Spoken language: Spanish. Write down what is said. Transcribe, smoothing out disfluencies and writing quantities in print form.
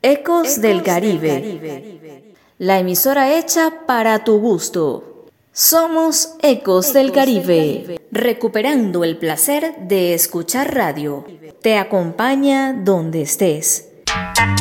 Ecos del Caribe, la emisora hecha para tu gusto. Somos Ecos del Caribe, recuperando el placer de escuchar radio. Te acompaña donde estés.